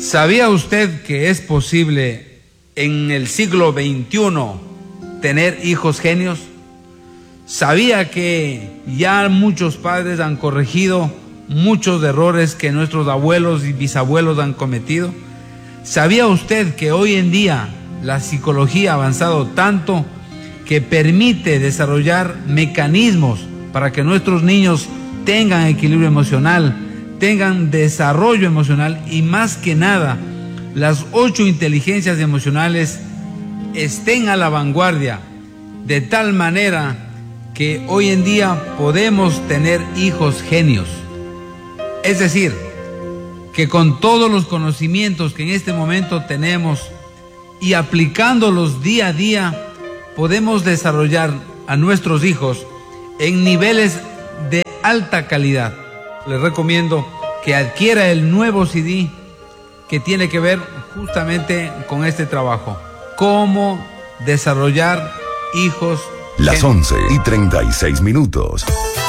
¿Sabía usted que es posible en el siglo XXI tener hijos genios? ¿Sabía que ya muchos padres han corregido muchos errores que nuestros abuelos y bisabuelos han cometido? ¿Sabía usted que hoy en día la psicología ha avanzado tanto que permite desarrollar mecanismos para que nuestros niños tengan equilibrio emocional, tengan desarrollo emocional y más que nada las 8 inteligencias emocionales estén a la vanguardia, de tal manera que hoy en día podemos tener hijos genios? Es decir, que con todos los conocimientos que en este momento tenemos y aplicándolos día a día, podemos desarrollar a nuestros hijos en niveles de alta calidad. Les recomiendo que adquiera el nuevo CD que tiene que ver justamente con este trabajo. Cómo desarrollar hijos. Las 11:36.